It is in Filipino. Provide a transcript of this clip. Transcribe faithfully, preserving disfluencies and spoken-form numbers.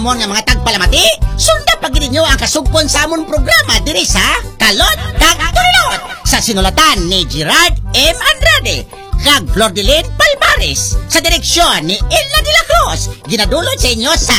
amon nga mga tagpalamati, sunda pag ninyo ang kasugpon sa amon programa diri sa Kalot kag Turilot sa sinulatan ni Gerard M. Andrade kag Flor de Lynn Palmares sa direksyon ni Elna de la Cruz. Ginadulod sa inyo sa